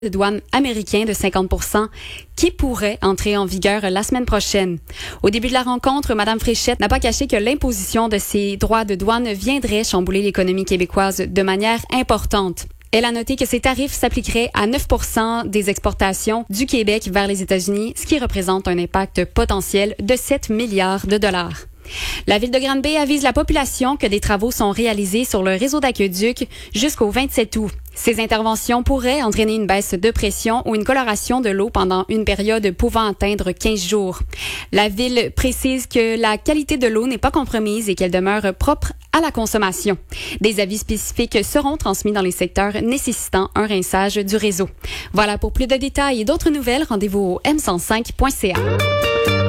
de douane américain de 50% qui pourrait entrer en vigueur la semaine prochaine. Au début de la rencontre, Mme Fréchette n'a pas caché que l'imposition de ces droits de douane viendrait chambouler l'économie québécoise de manière importante. Elle a noté que ces tarifs s'appliqueraient à 9% des exportations du Québec vers les États-Unis, ce qui représente un impact potentiel de 7 milliards de dollars. La ville de Granby avise la population que des travaux sont réalisés sur le réseau d'aqueduc jusqu'au 27 août. Ces interventions pourraient entraîner une baisse de pression ou une coloration de l'eau pendant une période pouvant atteindre 15 jours. La ville précise que la qualité de l'eau n'est pas compromise et qu'elle demeure propre à la consommation. Des avis spécifiques seront transmis dans les secteurs nécessitant un rinçage du réseau. Voilà, pour plus de détails et d'autres nouvelles, rendez-vous au m105.ca.